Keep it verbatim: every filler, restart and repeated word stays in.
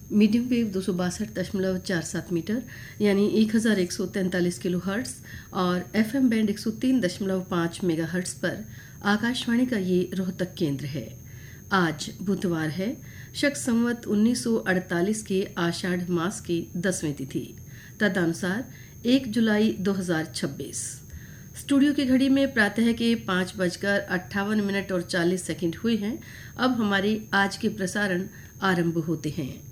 Medium wave दो सौ बासठ दशमलव चार सात मीटर यानी एक हज़ार एक सौ तैंतालीस किलो हर्ट्स और एफएम बैंड एक सौ तीन दशमलव पाँच मेगा हर्ट्स पर आकाशवाणी का ये रोहतक केंद्र है। आज बुधवार है, शक संवत उन्नीस सौ अड़तालीस के आषाढ़ मास की दसवीं तिथि, तदनुसार एक जुलाई दो हज़ार छब्बीस। स्टूडियो की घड़ी में प्रातः के पाँच बजकर अट्ठावन मिनट और चालीस सेकंड हुए हैं। अब हमारे आज के प्रसारण आरंभ होते हैं।